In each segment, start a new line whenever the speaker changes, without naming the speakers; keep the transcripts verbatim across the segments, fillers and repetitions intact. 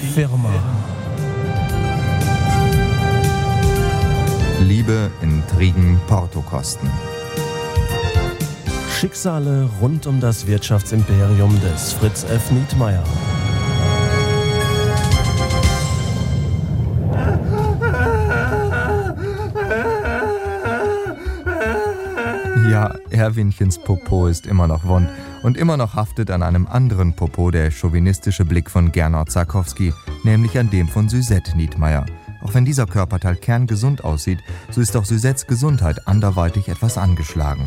Firma.
Liebe, Intrigen, Portokosten.
Schicksale rund um das Wirtschaftsimperium des Fritz F. Nietmeyer.
Ja, Erwinchens Popo ist immer noch wund und immer noch haftet an einem anderen Popo der chauvinistische Blick von Gernot Sarkowski, nämlich an dem von Suzette Nietmeyer. Auch wenn dieser Körperteil kerngesund aussieht, so ist auch Suzettes Gesundheit anderweitig etwas angeschlagen.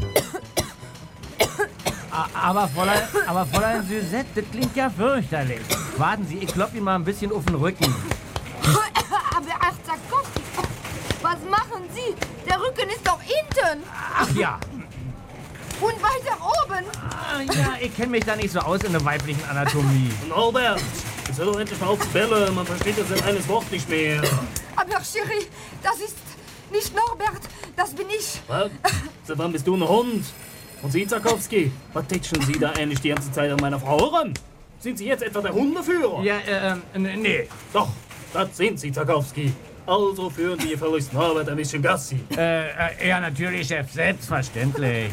Aber Fräulein, aber Fräulein Suzette, das klingt ja fürchterlich. Warten Sie, ich klopp Ihnen mal ein bisschen auf den Rücken.
Aber Herr Sarkowski, was machen Sie? Der Rücken ist doch hinten.
Ach ja.
Und weiter oben.
Ah, ja, ich kenne mich da nicht so aus in der weiblichen Anatomie.
Norbert, jetzt hör doch endlich mal auf zu bellen. Man versteht das in eines Wort nicht mehr.
Aber Chérie, das ist nicht Norbert, das bin ich.
Was? Seit wann bist du ein Hund? Und Sie, Sarkowski, was tätschen Sie da eigentlich die ganze Zeit an meiner Frau ran? Sind Sie jetzt etwa der Hundeführer?
Ja, äh, äh, nee.
Doch, das sind Sie, Sarkowski. Also führen Sie gefälligst Norbert ein bisschen Gassi.
Äh, äh, ja, natürlich, Chef, selbstverständlich.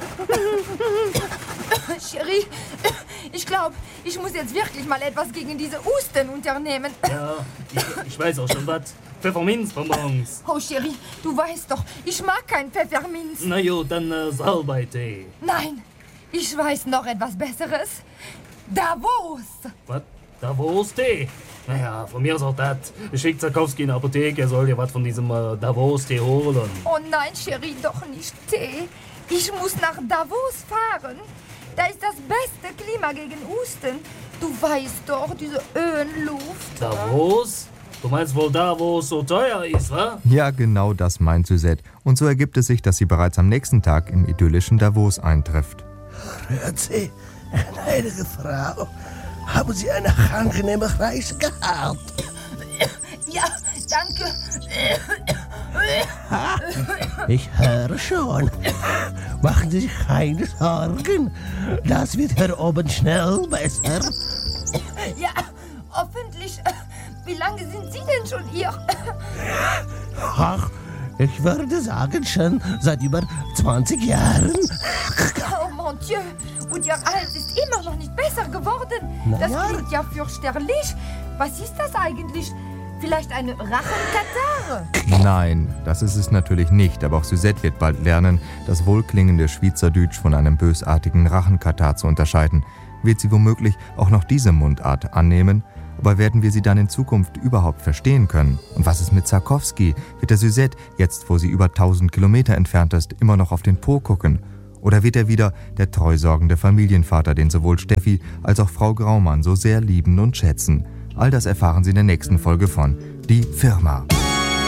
Chérie, ich glaube, ich muss jetzt wirklich mal etwas gegen diese Husten unternehmen.
Ja, ich, ich weiß auch schon was. Pfefferminzbonbons.
Oh, Chérie, du weißt doch, ich mag kein Pfefferminz.
Na jo, dann äh, Salbeitee.
Nein, ich weiß noch etwas Besseres. Davos.
Was? Davos-Tee? Naja, von mir ist auch das. Schickt Sarkowski in die Apotheke, er soll dir was von diesem äh, Davos-Tee holen.
Oh nein, Chérie, doch nicht Tee. Ich muss nach Davos fahren. Da ist das beste Klima gegen Husten. Du weißt doch, diese Höhenluft.
Davos? Du meinst wohl da, wo es so teuer ist, wa?
Ja, genau das meint Suzette. Und so ergibt es sich, dass sie bereits am nächsten Tag im idyllischen Davos eintrifft.
Hören Sie, gnädige Frau, haben Sie eine angenehme Reise gehabt?
Ja, danke.
Ha, ich höre schon. Machen Sie sich keine Sorgen. Das wird hier oben schnell besser.
Ja, hoffentlich. Wie lange sind Sie denn schon hier?
Ach, ich würde sagen, schon seit über zwanzig Jahren.
Oh mon Dieu. Und Ihr Hals ist immer noch nicht besser geworden.
Na
Das
ja.
klingt ja fürchterlich. Was ist das eigentlich? Vielleicht eine Rachenkatarre?
Nein, das ist es natürlich nicht, aber auch Suzette wird bald lernen, das wohlklingende Schweizerdeutsch von einem bösartigen Rachenkatar zu unterscheiden. Wird sie womöglich auch noch diese Mundart annehmen? Aber werden wir sie dann in Zukunft überhaupt verstehen können? Und was ist mit Sarkowski? Wird der Suzette, jetzt wo sie über tausend Kilometer entfernt ist, immer noch auf den Po gucken? Oder wird er wieder der treusorgende Familienvater, den sowohl Steffi als auch Frau Graumann so sehr lieben und schätzen? All das erfahren Sie in der nächsten Folge von Die Firma.